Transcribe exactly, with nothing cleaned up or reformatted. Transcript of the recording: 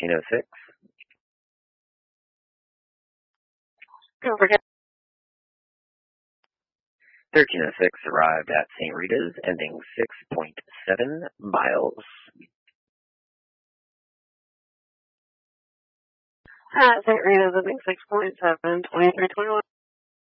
thirteen oh six. Go for it. thirteen oh six arrived at Saint Rita's, ending six point seven miles. At Saint Rita's, ending six point seven, twenty-three twenty-one.